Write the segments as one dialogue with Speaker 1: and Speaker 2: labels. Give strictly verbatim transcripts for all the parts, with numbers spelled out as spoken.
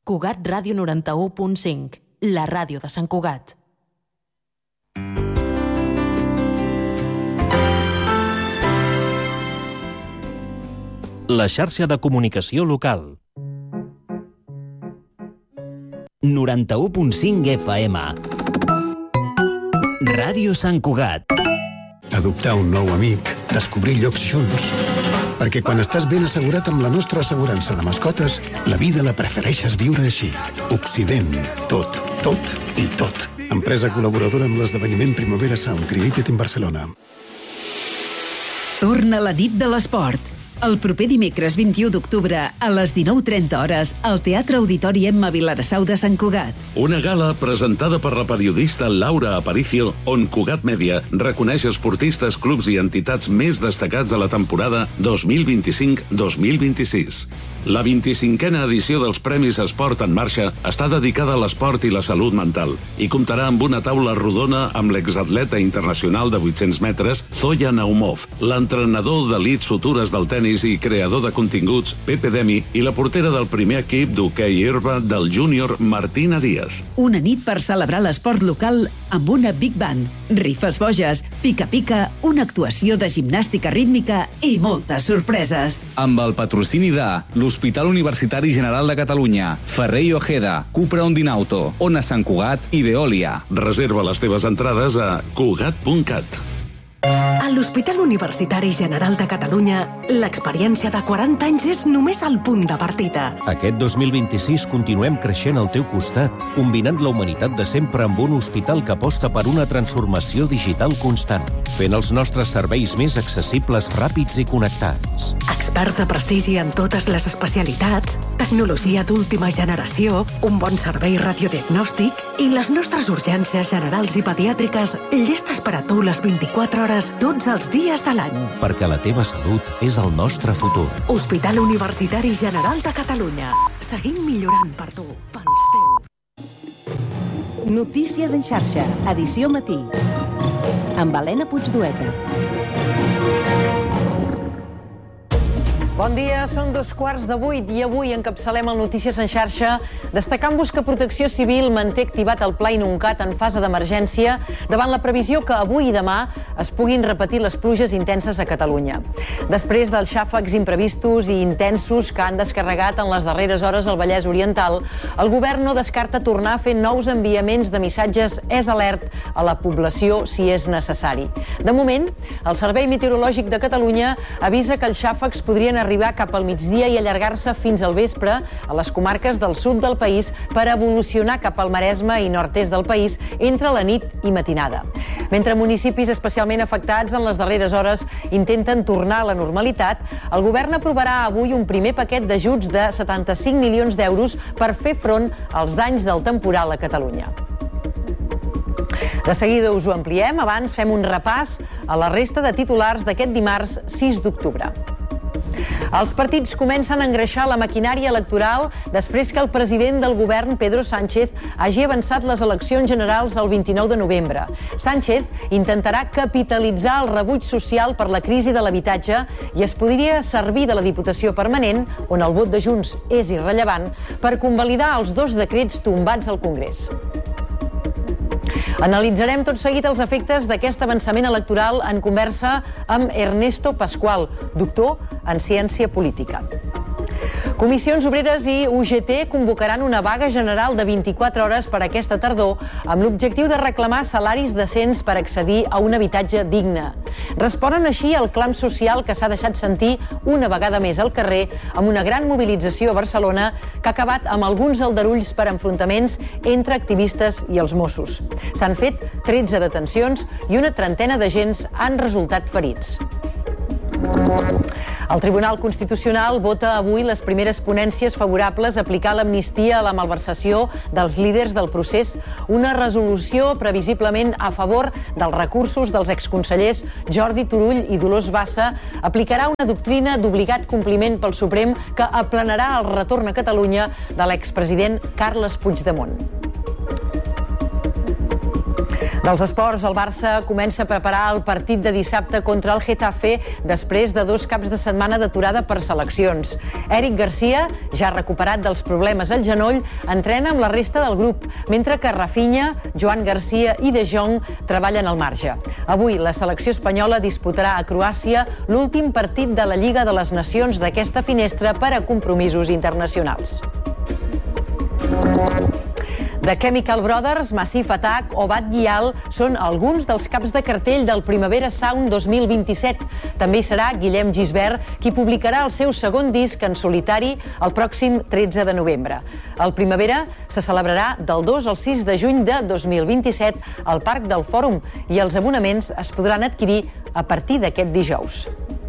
Speaker 1: Cugat Ràdio noranta-u punt cinc, la ràdio de Sant Cugat.
Speaker 2: La xarxa de comunicació local.
Speaker 3: noranta-u punt cinc F M. Ràdio Sant Cugat.
Speaker 4: Adoptar un nou amic, descobrir llocs junts. Perquè quan estàs ben assegurat amb la nostra assegurança de mascotes, la vida la prefereixes viure així. Occident. Tot, tot i tot. Empresa col·laboradora amb l'esdeveniment Primavera Sound, Created in Barcelona.
Speaker 5: Torna la nit de l'esport. El proper dimecres vint-i-u d'octubre a les dinou trenta hores al Teatre Auditori Emma Vilarassau de Sant Cugat.
Speaker 6: Una gala presentada per la periodista Laura Aparicio, on Cugat Mèdia reconeix esportistes, clubs i entitats més destacats de la temporada dos mil vint-i-cinc dos mil vint-i-sis. La vint-i-cinquena edició dels Premis Esport en Marxa està dedicada a l'esport i la salut mental i comptarà amb una taula rodona amb l'exatleta internacional de vuit-cents metres Zoya Naumov, l'entrenador d'elits futures del tenis i creador de continguts Pepe Demi i la portera del primer equip d'hoquei herba del júnior Martina Díaz.
Speaker 5: Una nit per celebrar l'esport local amb una big band, rifes boges, pica-pica, una actuació de gimnàstica rítmica i moltes sorpreses.
Speaker 7: Amb el patrocini de l'Hospital Universitari General de Catalunya, Ferrer i Ojeda, Cupra Ondinauto, Ona Sant Cugat i Veolia.
Speaker 6: Reserva les teves entrades a cugat punt cat.
Speaker 8: A l'Hospital Universitari General de Catalunya, l'experiència de quaranta anys és només el punt de partida.
Speaker 2: Aquest dos mil vint-i-sis continuem creixent al teu costat, combinant la humanitat de sempre amb un hospital que aposta per una transformació digital constant, fent els nostres serveis més accessibles, ràpids i connectats.
Speaker 8: Experts de prestigi en totes les especialitats, tecnologia d'última generació, un bon servei radiodiagnòstic i les nostres urgències generals i pediàtriques llestes per a tu les vint-i-quatre hores tots els dies de l'any.
Speaker 2: Perquè la teva salut és el nostre futur.
Speaker 8: Hospital Universitari General de Catalunya. Seguim millorant per tu, pels teus.
Speaker 9: Notícies en xarxa, edició matí. Amb Helena Puigdueta.
Speaker 10: Bon dia, són dos quarts de vuit i avui encapçalem el Notícies en xarxa destacant-vos que Protecció Civil manté activat el Pla Inuncat en fase d'emergència davant la previsió que avui i demà es puguin repetir les pluges intenses a Catalunya. Després dels xàfecs imprevistos i intensos que han descarregat en les darreres hores al Vallès Oriental, el govern no descarta tornar a fer nous enviaments de missatges és alert a la població si és necessari. De moment, el Servei Meteorològic de Catalunya avisa que els xàfecs podrien arribar cap al migdia i allargar-se fins al vespre a les comarques del sud del país per evolucionar cap al Maresme i nord-est del país entre la nit i matinada. Mentre municipis especialment afectats en les darreres hores intenten tornar a la normalitat, el govern aprovarà avui un primer paquet d'ajuts de setanta-cinc milions d'euros per fer front als danys del temporal a Catalunya. De seguida us ho ampliem, abans fem un repàs a la resta de titulars d'aquest dimarts sis d'octubre. Els partits comencen a engreixar la maquinària electoral després que el president del govern, Pedro Sánchez, hagi avançat les eleccions generals el vint-i-nou de novembre. Sánchez intentarà capitalitzar el rebuig social per la crisi de l'habitatge i es podria servir de la Diputació Permanent, on el vot de Junts és irrellevant, per convalidar els dos decrets tombats al Congrés. Analitzarem tot seguit els efectes d'aquest avançament electoral en conversa amb Ernesto Pascual, doctor en ciència política. Comissions Obreres i U G T convocaran una vaga general de vint-i-quatre hores per aquesta tardor amb l'objectiu de reclamar salaris decents per accedir a un habitatge digne. Responen així al clam social que s'ha deixat sentir una vegada més al carrer amb una gran mobilització a Barcelona que ha acabat amb alguns aldarulls per enfrontaments entre activistes i els Mossos. S'han fet tretze detencions i una trentena d'agents han resultat ferits. El Tribunal Constitucional vota avui les primeres ponències favorables a aplicar l'amnistia a la malversació dels líders del procés, una resolució previsiblement a favor dels recursos dels exconsellers Jordi Turull i Dolors Bassa aplicarà una doctrina d'obligat compliment pel Suprem que aplanarà el retorn a Catalunya de l'expresident Carles Puigdemont. Dels esports, el Barça comença a preparar el partit de dissabte contra el Getafe després de dos caps de setmana d'aturada per seleccions. Eric Garcia, ja recuperat dels problemes al genoll, entrena amb la resta del grup, mentre que Rafinha, Joan Garcia i De Jong treballen al marge. Avui, la selecció espanyola disputarà a Croàcia l'últim partit de la Lliga de les Nacions d'aquesta finestra per a compromisos internacionals. The Chemical Brothers, Massive Attack o Bad Gyal són alguns dels caps de cartell del Primavera Sound dos mil vint-i-set. També hi serà Guillem Gisbert, qui publicarà el seu segon disc en solitari el pròxim tretze de novembre. El Primavera se celebrarà del dos al sis de juny de dos mil vint-i-set al Parc del Fòrum i els abonaments es podran adquirir a partir d'aquest dijous.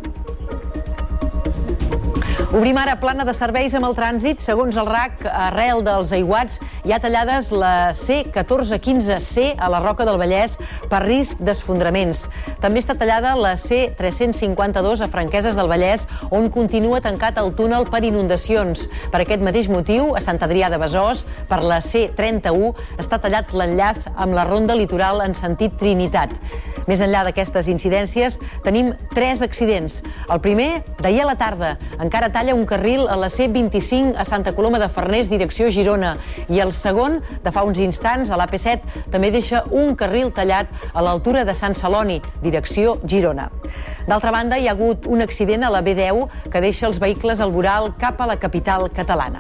Speaker 10: Obrim ara plana de serveis amb el trànsit. Segons el R A C, arrel dels aiguats, hi ha tallades la C catorze quinze C a la Roca del Vallès per risc d'esfondraments. També està tallada la C tres-cents cinquanta-dos a Franqueses del Vallès, on continua tancat el túnel per inundacions. Per aquest mateix motiu, a Sant Adrià de Besòs, per la C trenta-u, està tallat l'enllaç amb la ronda litoral en sentit Trinitat. Més enllà d'aquestes incidències, tenim tres accidents. El primer, d'ahir a la tarda, encara talla un carril a la C vint-i-cinc a Santa Coloma de Farners, direcció Girona. I el segon, de fa uns instants, a l'A P set, també deixa un carril tallat a l'altura de Sant Celoni, direcció Girona. D'altra banda, hi ha hagut un accident a la B deu que deixa els vehicles al voral cap a la capital catalana.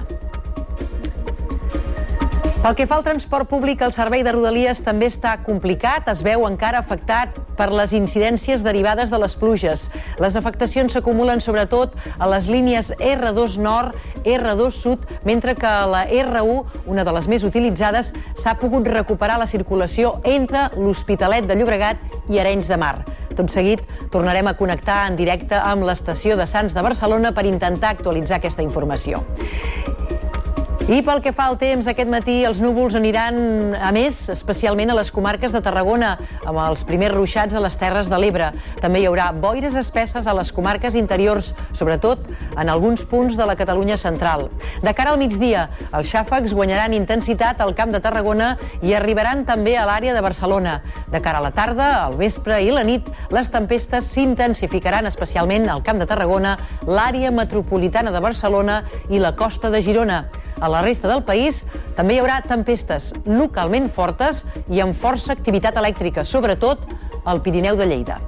Speaker 10: Pel que fa al transport públic, el servei de Rodalies també està complicat, es veu encara afectat per les incidències derivades de les pluges. Les afectacions s'acumulen sobretot a les línies R dos Nord, R dos Sud, mentre que a la R u, una de les més utilitzades, s'ha pogut recuperar la circulació entre l'Hospitalet de Llobregat i Arenys de Mar. Tot seguit, tornarem a connectar en directe amb l'estació de Sants de Barcelona per intentar actualitzar aquesta informació. I pel que fa al temps, aquest matí els núvols aniran a més, especialment a les comarques de Tarragona, amb els primers ruixats a les Terres de l'Ebre. També hi haurà boires espesses a les comarques interiors, sobretot en alguns punts de la Catalunya central. De cara al migdia, els xàfecs guanyaran intensitat al Camp de Tarragona i arribaran també a l'àrea de Barcelona. De cara a la tarda, al vespre i la nit, les tempestes s'intensificaran especialment al Camp de Tarragona, l'àrea metropolitana de Barcelona i la costa de Girona. A la resta del país també hi haurà tempestes localment fortes i amb força activitat elèctrica, sobretot al Pirineu de Lleida.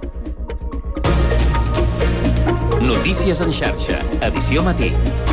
Speaker 2: Notícies en xarxa, edició matí.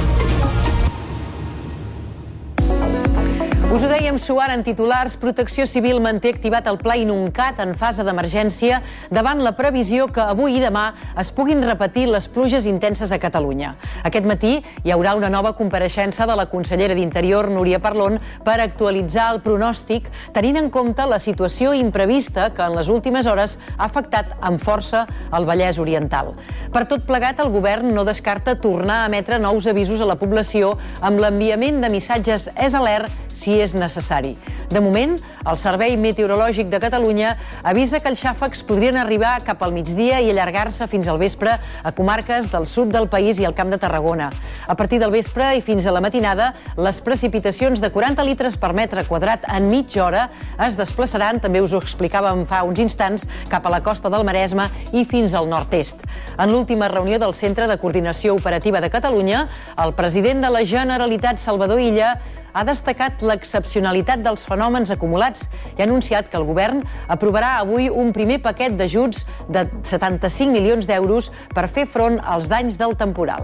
Speaker 10: Us ho dèiem suar en titulars, Protecció Civil manté activat el Pla Inuncat en fase d'emergència davant la previsió que avui i demà es puguin repetir les pluges intenses a Catalunya. Aquest matí hi haurà una nova compareixença de la consellera d'Interior, Núria Parlon, per actualitzar el pronòstic, tenint en compte la situació imprevista que en les últimes hores ha afectat amb força el Vallès Oriental. Per tot plegat, el govern no descarta tornar a emetre nous avisos a la població amb l'enviament de missatges S alert si és necessari. De moment, el Servei Meteorològic de Catalunya avisa que els xàfecs podrien arribar cap al migdia i allargar-se fins al vespre a comarques del sud del país i al Camp de Tarragona. A partir del vespre i fins a la matinada, les precipitacions de quaranta litres per metre quadrat en mitja hora es desplaçaran, també us ho explicàvem fa uns instants, cap a la costa del Maresme i fins al nord-est. En l'última reunió del Centre de Coordinació Operativa de Catalunya, el president de la Generalitat, Salvador Illa, ha destacat l'excepcionalitat dels fenòmens acumulats i ha anunciat que el govern aprovarà avui un primer paquet d'ajuts de setanta-cinc milions d'euros per fer front als danys del temporal.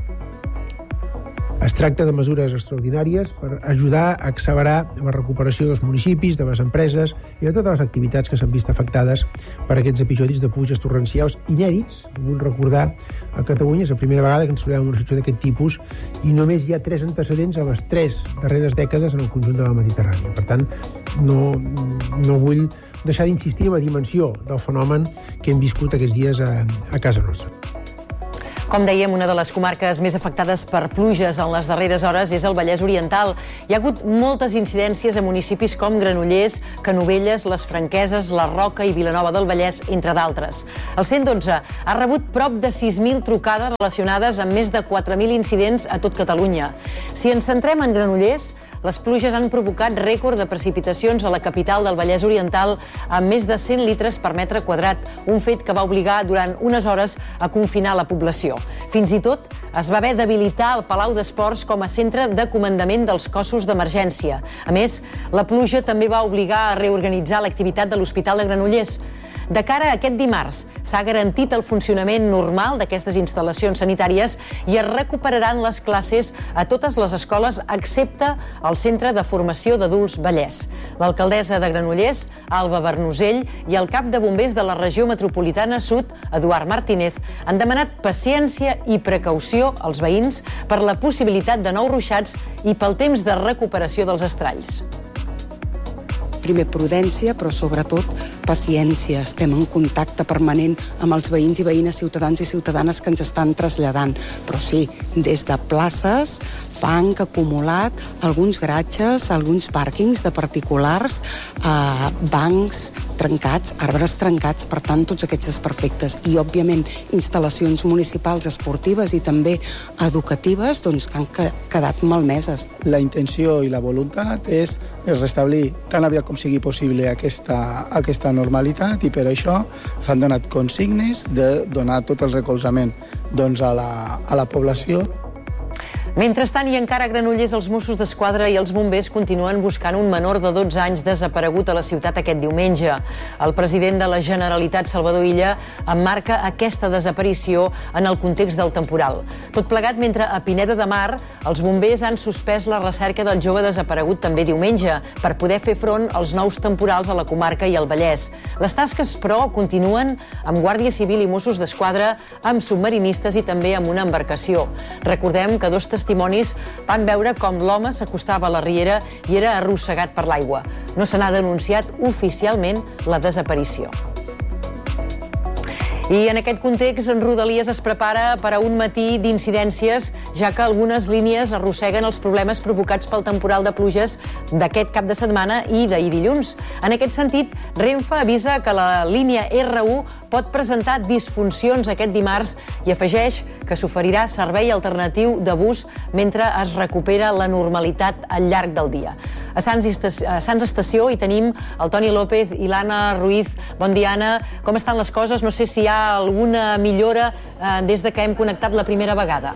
Speaker 11: Es tracta de mesures extraordinàries per ajudar a accelerar la recuperació dels municipis, de les empreses i de totes les activitats que s'han vist afectades per aquests episodis de pluges torrencials inèdits. Vull recordar, a Catalunya és la primera vegada que ens trobem en una situació d'aquest tipus i només hi ha tres antecedents a les tres darreres dècades en el conjunt de la Mediterrània. Per tant, no, no vull deixar d'insistir en la dimensió del fenomen que hem viscut aquests dies a, a casa nostra.
Speaker 10: Com dèiem, una de les comarques més afectades per pluges en les darreres hores és el Vallès Oriental. Hi ha hagut moltes incidències a municipis com Granollers, Canovelles, les Franqueses, la Roca i Vilanova del Vallès, entre d'altres. El cent dotze ha rebut prop de sis mil trucades relacionades amb més de quatre mil incidents a tot Catalunya. Si ens centrem en Granollers, les pluges han provocat rècord de precipitacions a la capital del Vallès Oriental amb més de cent litres per metre quadrat, un fet que va obligar durant unes hores a confinar la població. Fins i tot es va haver d'habilitar el Palau d'Esports com a centre de comandament dels cossos d'emergència. A més, la pluja també va obligar a reorganitzar l'activitat de l'Hospital de Granollers. De cara a aquest dimarts, s'ha garantit el funcionament normal d'aquestes instal·lacions sanitàries i es recuperaran les classes a totes les escoles excepte el Centre de Formació d'Adults Vallès. L'alcaldessa de Granollers, Alba Bernusell, i el cap de bombers de la regió metropolitana sud, Eduard Martínez, han demanat paciència i precaució als veïns per la possibilitat de nous ruixats i pel temps de recuperació dels estralls.
Speaker 12: Primer, prudència, però sobretot paciència. Estem en contacte permanent amb els veïns i veïnes, ciutadans i ciutadanes que ens estan traslladant. Però sí, des de places, fang acumulat, alguns garatges, alguns pàrquings de particulars, eh, bancs trencats, arbres trencats, per tant, tots aquests desperfectes. I, òbviament, instal·lacions municipals, esportives i també educatives, doncs, que han quedat malmeses.
Speaker 13: La intenció i la voluntat és restablir tan aviat com sigui possible aquesta, aquesta normalitat i per això s'han donat consignes de donar tot el recolzament doncs, a, la, a la població.
Speaker 10: Mentrestant, i encara a Granollers, els Mossos d'Esquadra i els bombers continuen buscant un menor de dotze anys desaparegut a la ciutat aquest diumenge. El president de la Generalitat, Salvador Illa, emmarca aquesta desaparició en el context del temporal. Tot plegat mentre a Pineda de Mar els bombers han suspès la recerca del jove desaparegut també diumenge per poder fer front als nous temporals a la comarca i al Vallès. Les tasques, però, continuen amb Guàrdia Civil i Mossos d'Esquadra, amb submarinistes i també amb una embarcació. Recordem que dos testimonis van veure com l'home s'acostava a la riera i era arrossegat per l'aigua. No se n'ha denunciat oficialment la desaparició. I en aquest context, en Rodalies es prepara per a un matí d'incidències, ja que algunes línies arrosseguen els problemes provocats pel temporal de pluges d'aquest cap de setmana i d'ahir dilluns. En aquest sentit, Renfe avisa que la línia erre u pot presentar disfuncions aquest dimarts i afegeix que s'oferirà servei alternatiu de bus mentre es recupera la normalitat al llarg del dia. A Sants, a Sants Estació hi tenim el Toni López i l'Anna Ruiz. Bon dia, Anna. Com estan les coses? No sé si hi ha alguna millora eh, des de que hem connectat la primera vegada.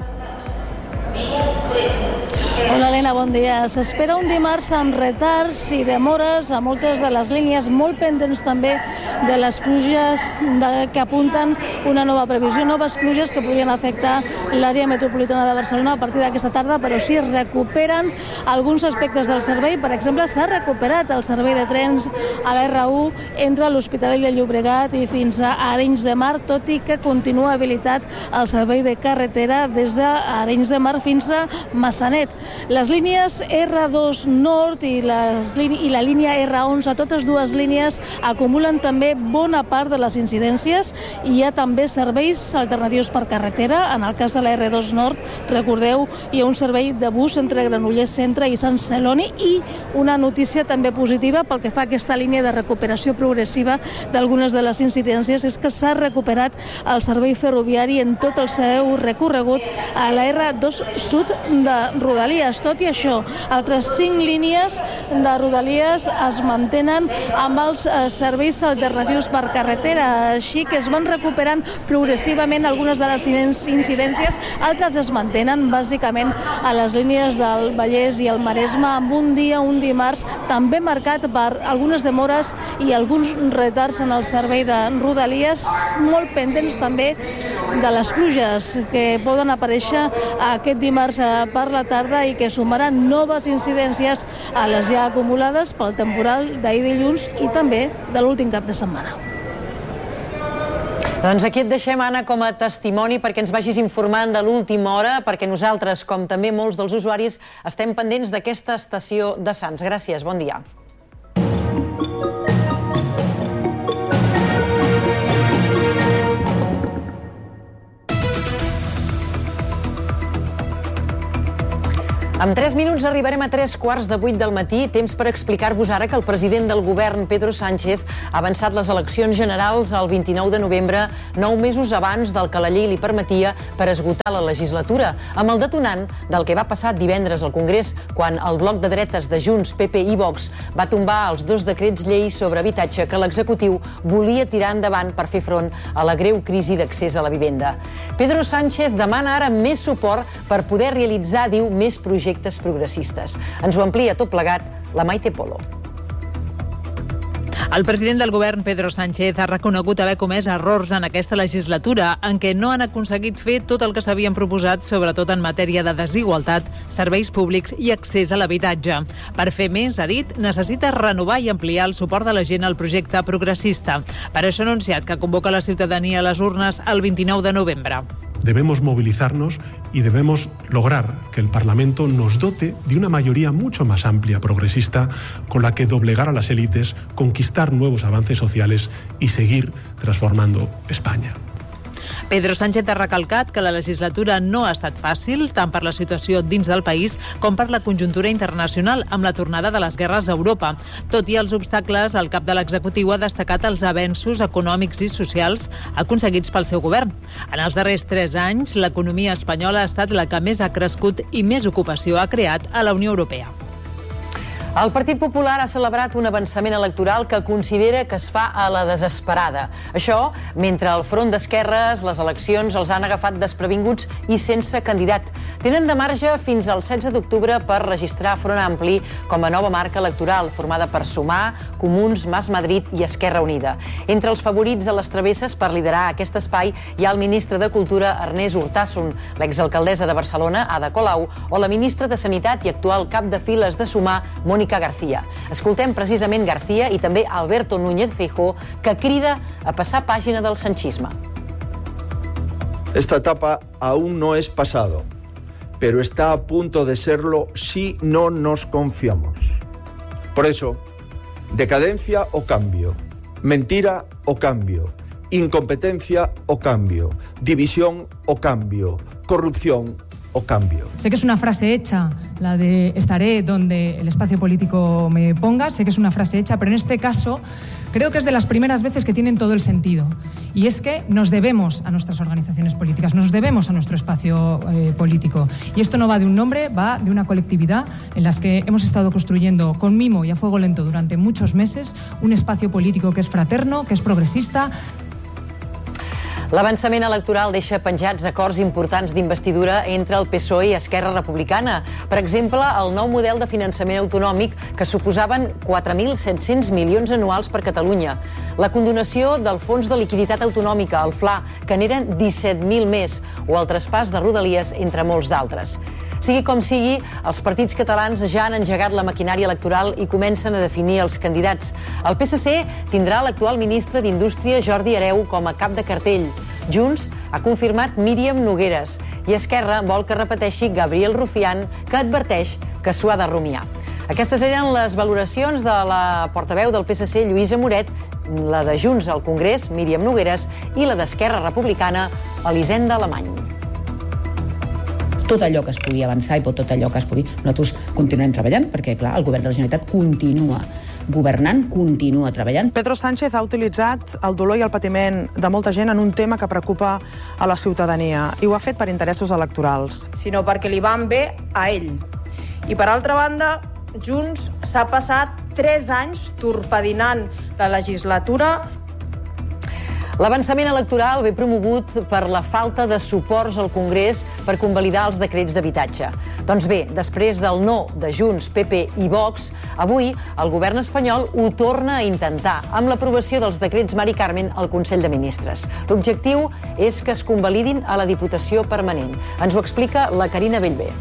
Speaker 14: Hola, Helena, bon dia. S'espera un dimarts amb retards i demores a moltes de les línies, molt pendents també de les pluges de, que apunten una nova previsió, noves pluges que podrien afectar l'àrea metropolitana de Barcelona a partir d'aquesta tarda, però sí recuperen alguns aspectes del servei. Per exemple, s'ha recuperat el servei de trens a la erre u entre l'Hospitalet de Llobregat i fins a Arenys de Mar, tot i que continua habilitat el servei de carretera des d'Arenys de Mar fins a Massanet. Les línies erre dos Nord i, les, i la línia erre onze, totes dues línies acumulen també bona part de les incidències i hi ha també serveis alternatius per carretera. En el cas de la erre dos Nord, recordeu, hi ha un servei de bus entre Granollers Centre i Sant Celoni i una notícia també positiva pel que fa a aquesta línia de recuperació progressiva d'algunes de les incidències és que s'ha recuperat el servei ferroviari en tot el seu recorregut a la erre dos Sud de Rodalies. Tot i això, altres cinc línies de Rodalies es mantenen amb els eh, serveis alternatius per carretera, així que es van recuperant progressivament algunes de les incidències, altres es mantenen bàsicament a les línies del Vallès i el Maresme, amb un dia, un dimarts, també marcat per algunes demores i alguns retards en el servei de Rodalies, molt pendents també de les pluges que poden aparèixer aquest dimarts per la tarda i que sumaran noves incidències a les ja acumulades pel temporal d'ahir dilluns i també de l'últim cap de setmana.
Speaker 10: Doncs aquí et deixem, Anna, com a testimoni perquè ens vagis informant de l'última hora, perquè nosaltres, com també molts dels usuaris, estem pendents d'aquesta estació de Sants. Gràcies, bon dia. En tres minuts arribarem a tres quarts de vuit del matí, temps per explicar-vos ara que el president del govern, Pedro Sánchez, ha avançat les eleccions generals el vint-i-nou de novembre, nou mesos abans del que la llei li permetia per esgotar la legislatura, amb el detonant del que va passar divendres al Congrés, quan el bloc de dretes de Junts, P P i Vox va tombar els dos decrets llei sobre habitatge que l'executiu volia tirar endavant per fer front a la greu crisi d'accés a la vivenda. Pedro Sánchez demana ara més suport per poder realitzar, diu, més projectes progressistes. Ens ho amplia tot plegat la Maite Polo.
Speaker 15: El president del govern, Pedro Sánchez, ha reconegut haver comès errors en aquesta legislatura en què no han aconseguit fer tot el que s'havien proposat, sobretot en matèria de desigualtat, serveis públics i accés a l'habitatge. Per fer més, ha dit, necessita renovar i ampliar el suport de la gent al projecte progressista. Per això ha anunciat que convoca la ciutadania a les urnes el vint-i-nou de novembre.
Speaker 16: Debemos movilizarnos y debemos lograr que el Parlamento nos dote de una mayoría mucho más amplia, progresista, con la que doblegar a las élites, conquistar nuevos avances sociales y seguir transformando España.
Speaker 15: Pedro Sánchez ha recalcat que la legislatura no ha estat fàcil, tant per la situació dins del país com per la conjuntura internacional amb la tornada de les guerres a Europa. Tot i els obstacles, el cap de l'executiu ha destacat els avenços econòmics i socials aconseguits pel seu govern. En els darrers tres anys, l'economia espanyola ha estat la que més ha crescut i més ocupació ha creat a la Unió Europea.
Speaker 10: El Partit Popular ha celebrat un avançament electoral que considera que es fa a la desesperada. Això, mentre al front d'esquerres les eleccions els han agafat desprevinguts i sense candidat. Tenen de marge fins al setze d'octubre per registrar Front Ampli com a nova marca electoral, formada per Sumar, Comuns, Mas Madrid i Esquerra Unida. Entre els favorits a les travesses per liderar aquest espai hi ha el ministre de Cultura, Ernest Urtasun, l'exalcaldessa de Barcelona, Ada Colau, o la ministra de Sanitat i actual cap de files de Sumar, Mónica García. Escoltem precisament García i també Alberto Núñez Feijóo, que crida a passar pàgina del sanchisme.
Speaker 17: Esta etapa aún no es pasado, pero está a punto de serlo si no nos confiamos. Por eso, decadencia o cambio, mentira o cambio, incompetencia o cambio, división o cambio, corrupción o cambio.
Speaker 18: Sé que es una frase hecha, la de estaré donde el espacio político me ponga, sé que es una frase hecha, pero en este caso creo que es de las primeras veces que tienen todo el sentido. Y es que nos debemos a nuestras organizaciones políticas, nos debemos a nuestro espacio eh, político. Y esto no va de un nombre, va de una colectividad en las que hemos estado construyendo con mimo y a fuego lento durante muchos meses un espacio político que es fraterno, que es progresista.
Speaker 10: L'avançament electoral deixa penjats acords importants d'investidura entre el P S O E i Esquerra Republicana. Per exemple, el nou model de finançament autonòmic que suposaven quatre mil set-cents milions anuals per Catalunya. La condonació del Fons de Liquiditat Autonòmica, el F L A, que n'eren disset mil més, o el traspàs de Rodalies, entre molts d'altres. Sigui com sigui, els partits catalans ja han engegat la maquinària electoral i comencen a definir els candidats. El P S C tindrà l'actual ministre d'Indústria, Jordi Hereu, com a cap de cartell. Junts ha confirmat Míriam Nogueres i Esquerra vol que repeteixi Gabriel Rufián, que adverteix que s'ho ha de rumiar. Aquestes eren les valoracions de la portaveu del P S C, Lluïsa Moret, la de Junts al Congrés, Míriam Nogueres, i la d'Esquerra Republicana, Elisenda Alemany.
Speaker 19: Tot allò que es pugui avançar i tot allò que es pugui... Nosaltres continuem treballant perquè, clar, el govern de la Generalitat continua governant, continua treballant.
Speaker 20: Pedro Sánchez ha utilitzat el dolor i el patiment de molta gent en un tema que preocupa a la ciutadania i ho ha fet per interessos electorals.
Speaker 21: Sinó perquè li van bé a ell. I per altra banda, Junts s'ha passat tres anys torpedinant la legislatura.
Speaker 10: L'avançament electoral ve promogut per la falta de suports al Congrés per convalidar els decrets d'habitatge. Doncs bé, després del no de Junts, P P i Vox, avui el govern espanyol ho torna a intentar amb l'aprovació dels decrets Mari Carmen al Consell de Ministres. L'objectiu és que es convalidin a la Diputació Permanent. Ens ho explica la Carina Bellver.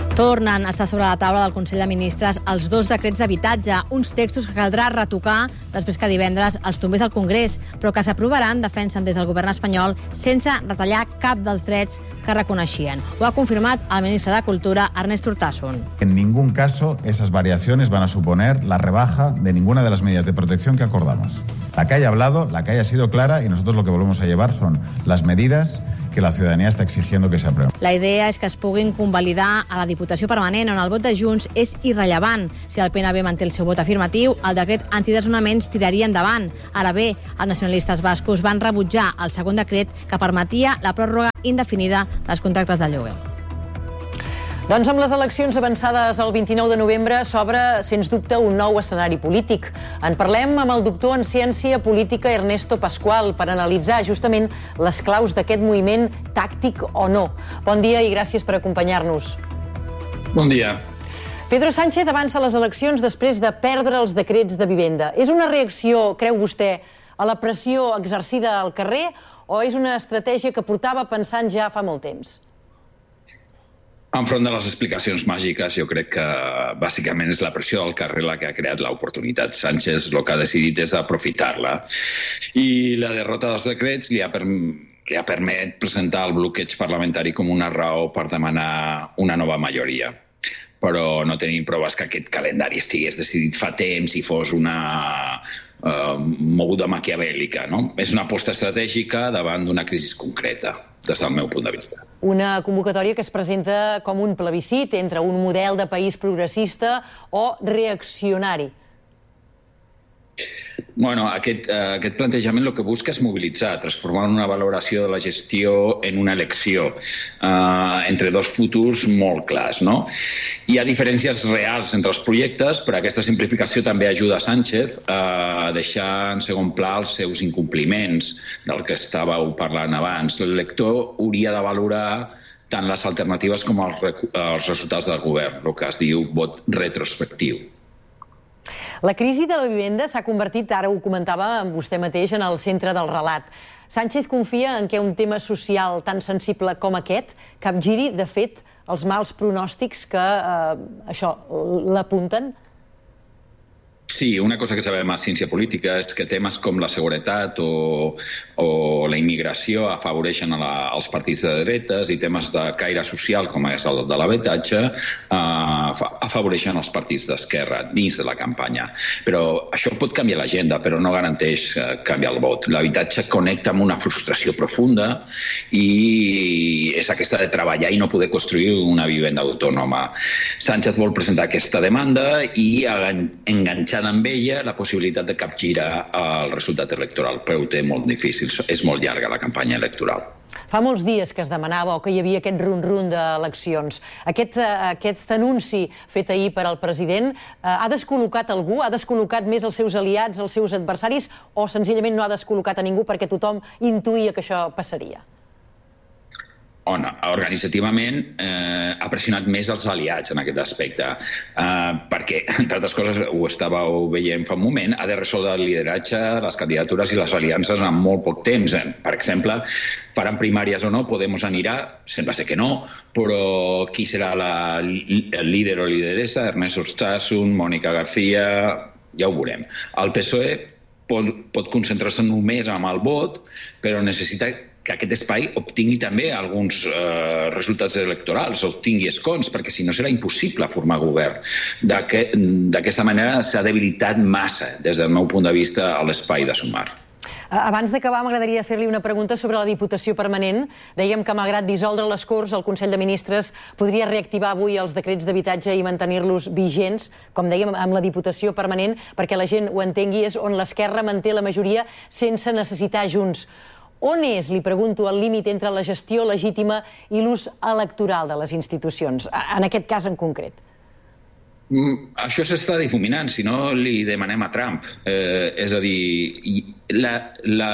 Speaker 22: Tornen a estar sobre la taula del Consell de Ministres els dos decrets d'habitatge, uns textos que caldrà retocar
Speaker 1: després que divendres els tombés al Congrés, però que s'aprovaran, defensen des del govern espanyol, sense retallar cap dels drets que reconeixien. Ho ha confirmat el ministre de Cultura, Ernest Urtasun.
Speaker 22: En ningún caso esas variaciones van a suponer la rebaja de ninguna de las medidas de protección que acordamos. La que haya hablado, la que haya sido clara, y nosotros lo que volvemos a llevar son las medidas que la ciudadanía está exigiendo que se aprueben.
Speaker 1: La idea és que es puguin convalidar a la Diputació Permanent, on el vot de Junts és irrellevant. Si el P N B manté el seu vot afirmatiu, el decret antidesnonaments tiraria endavant. Ara bé, els nacionalistes bascos van rebutjar el segon decret que permetia la pròrroga indefinida dels contractes de lloguer.
Speaker 10: Doncs amb les eleccions avançades el vint-i-nou de novembre s'obre, sens dubte, un nou escenari polític. En parlem amb el doctor en ciència política Ernesto Pascual per analitzar justament les claus d'aquest moviment tàctic o no. Bon dia i gràcies per acompanyar-nos.
Speaker 23: Bon dia.
Speaker 10: Pedro Sánchez avança les eleccions després de perdre els decrets de vivenda. És una reacció, creu vostè, a la pressió exercida al carrer o és una estratègia que portava pensant ja fa molt temps?
Speaker 23: Enfront de les explicacions màgiques, jo crec que bàsicament és la pressió del carrer la que ha creat l'oportunitat. Sánchez el que ha decidit és aprofitar-la. I la derrota dels decrets li ha, per, li ha permet presentar el bloqueig parlamentari com una raó per demanar una nova majoria. Però no tenim proves que aquest calendari estigués decidit fa temps i fos una uh, moguda maquiavèlica, no? És una aposta estratègica davant d'una crisi concreta, des del meu punt de vista.
Speaker 10: Una convocatòria que es presenta com un plebiscit entre un model de país progressista o reaccionari.
Speaker 23: Bueno, aquest, eh, aquest plantejament el que busca és mobilitzar, transformar una valoració de la gestió en una elecció eh, entre dos futurs molt clars, no? Hi ha diferències reals entre els projectes, però aquesta simplificació també ajuda a Sánchez a deixar en segon pla els seus incompliments del que estàveu parlant abans. El lector hauria de valorar tant les alternatives com els, els resultats del govern, el que es diu vot retrospectiu.
Speaker 10: La crisi de la vivenda s'ha convertit, ara ho comentava amb vostè mateix, en el centre del relat. Sánchez confia en que un tema social tan sensible com aquest capgiri, de fet, els mals pronòstics que eh, això l'apunten?
Speaker 23: Sí, una cosa que sabem a ciència política és que temes com la seguretat o, o la immigració afavoreixen a la, als partits de dretes i temes de caire social, com és el de l'habitatge, eh, afavoreixen els partits d'esquerra dins de la campanya. Però això pot canviar l'agenda, però no garanteix eh, canviar el vot. L'habitatge connecta amb una frustració profunda i és aquesta de treballar i no poder construir una vivenda autònoma. Sánchez vol presentar aquesta demanda i enganxar amb ella la possibilitat de capgirar el resultat electoral, però ho té molt difícil, és molt llarga la campanya electoral.
Speaker 10: Fa molts dies que es demanava o que hi havia aquest run-run d'eleccions. Aquest, aquest anunci fet ahir per al president ha descol·locat algú? Ha descol·locat més els seus aliats, els seus adversaris, o senzillament no ha descol·locat a ningú perquè tothom intuïa que això passaria?
Speaker 23: On, organitzativament, eh, ha pressionat més els aliats en aquest aspecte, eh, perquè, entre altres coses, ho estàveu veient fa un moment, ha de resoldre el lideratge, les candidatures i les aliances en molt poc temps. Per exemple, faran primàries o no, Podemos anirà, sembla ser que no, però qui serà la, el líder o lideressa? Ernest Urtasun, Mònica García, ja ho veurem. El P S O E pot, pot concentrar-se només amb el vot, però necessita que aquest espai obtingui també alguns eh, resultats electorals, obtingui escons, perquè si no serà impossible formar govern. D'aquesta manera s'ha debilitat massa, des del meu punt de vista, l'espai de Sumar.
Speaker 10: Abans d'acabar, m'agradaria fer-li una pregunta sobre la Diputació Permanent. Dèiem que, malgrat dissoldre les Corts, el Consell de Ministres podria reactivar avui els decrets d'habitatge i mantenir-los vigents, com dèiem, amb la Diputació Permanent, perquè la gent ho entengui, és on l'esquerra manté la majoria sense necessitar Junts. On és, li pregunto, el límit entre la gestió legítima i l'ús electoral de les institucions, en aquest cas en concret?
Speaker 23: Mm, això s'està difuminant, si no li demanem a Trump. Eh, és a dir, la, la,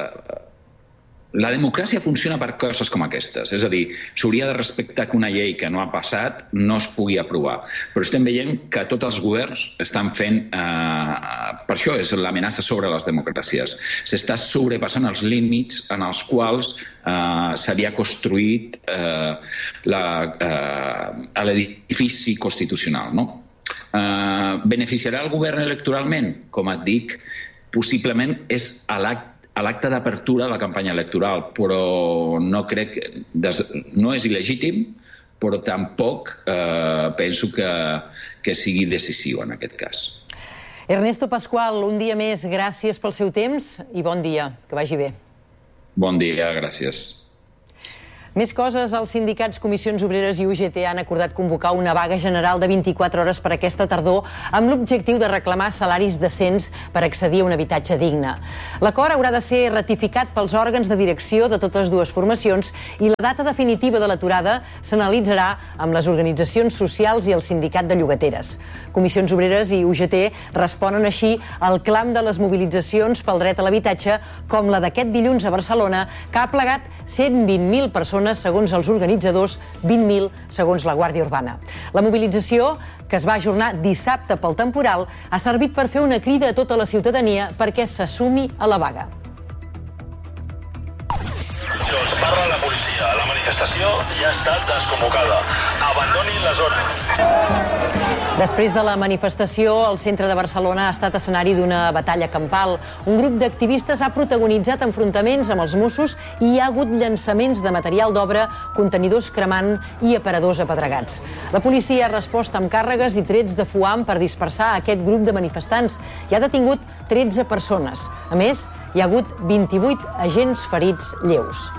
Speaker 23: la democràcia funciona per coses com aquestes. És a dir, s'hauria de respectar que una llei que no ha passat no es pugui aprovar. Però estem veient que tots els governs estan fent... Eh, per això és l'amenaça sobre les democràcies. S'està sobrepassant els límits en els quals eh, s'havia construït eh, la, eh, l'edifici constitucional, no? Uh, beneficiarà el govern electoralment? Com et dic, possiblement és a l'acte a l'acte d'apertura de la campanya electoral, però no crec, no és il·legítim, però tampoc eh, penso que, que sigui decisiu en aquest cas.
Speaker 10: Ernesto Pascual, un dia més, gràcies pel seu temps i bon dia, que vagi bé.
Speaker 23: Bon dia, gràcies.
Speaker 10: Més coses, els sindicats Comissions Obreres i U G T han acordat convocar una vaga general de vint-i-quatre hores per aquesta tardor amb l'objectiu de reclamar salaris decents per accedir a un habitatge digne. L'acord haurà de ser ratificat pels òrgans de direcció de totes dues formacions i la data definitiva de l'aturada s'analitzarà amb les organitzacions socials i el sindicat de llogateres. Comissions Obreres i U G T responen així al clam de les mobilitzacions pel dret a l'habitatge, com la d'aquest dilluns a Barcelona, que ha plegat cent vint mil persones segons els organitzadors, vint mil segons la Guàrdia Urbana. La mobilització, que es va ajornar dissabte pel temporal, ha servit per fer una crida a tota la ciutadania perquè s'assumi a la vaga.
Speaker 3: Parla la policia. La manifestació ja ha estat desconvocada. Abandonin la zona.
Speaker 10: Després de la manifestació, el centre de Barcelona ha estat escenari d'una batalla campal. Un grup d'activistes ha protagonitzat enfrontaments amb els Mossos i hi ha hagut llançaments de material d'obra, contenidors cremant i aparadors apedregats. La policia ha respost amb càrregues i trets de foam per dispersar aquest grup de manifestants i ha detingut tretze persones. A més, hi ha hagut vint-i-vuit agents ferits lleus.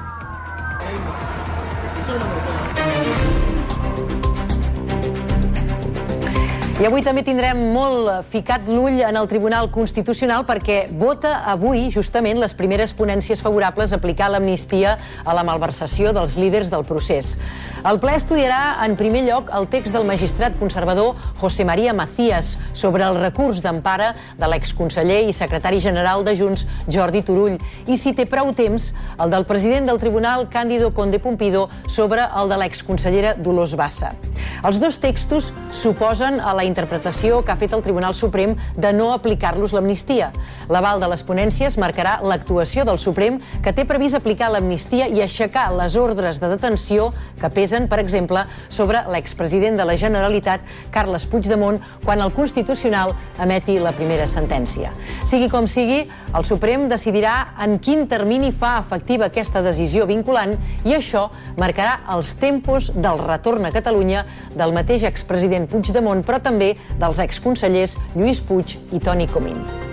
Speaker 10: I avui també tindrem molt ficat l'ull en el Tribunal Constitucional perquè vota avui justament les primeres ponències favorables a aplicar l'amnistia a la malversació dels líders del procés. El ple estudiarà en primer lloc el text del magistrat conservador José María Macías sobre el recurs d'empara de l'exconseller i secretari general de Junts, Jordi Turull, i si té prou temps, el del president del Tribunal, Cándido Conde Pumpido, sobre el de l'exconsellera Dolors Bassa. Els dos textos s'oposen a la interpretació que ha fet el Tribunal Suprem de no aplicar-los l'amnistia. L'aval de les ponències marcarà l'actuació del Suprem, que té previst aplicar l'amnistia i aixecar les ordres de detenció que pesen, per exemple, sobre l'expresident de la Generalitat, Carles Puigdemont, quan el Constitucional emeti la primera sentència. Sigui com sigui, el Suprem decidirà en quin termini fa efectiva aquesta decisió vinculant i això marcarà els tempos del retorn a Catalunya del mateix expresident Puigdemont, però també dels exconsellers Lluís Puig i Toni Comín.